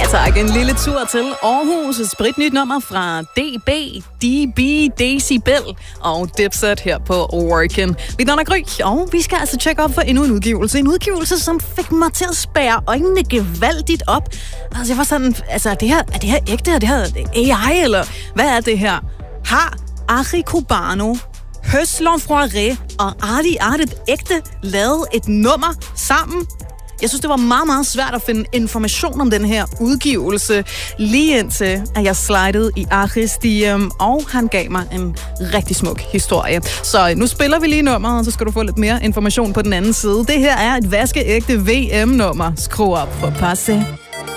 tager ikke en lille tur til Aarhus. Et spritnyt nummer fra DB, Decibel og Dipset her på Workin. Mit navn er Gry, og vi skal altså tjekke op for endnu en udgivelse. En udgivelse, som fik mig til at spærre øjnene gevaldigt op. Altså, jeg var sådan, altså, er det her ægte? Er det her AI, eller hvad er det her? Har Ari Cubano, Høslon Froiré og Artie Artet ægte lavet et nummer sammen? Jeg synes, det var meget, meget svært at finde information om den her udgivelse, lige indtil at jeg slidede i Aris DM, og han gav mig en rigtig smuk historie. Så nu spiller vi lige nummeret, og så skal du få lidt mere information på den anden side. Det her er et vaskeægte VM-nummer. Skru op for passe.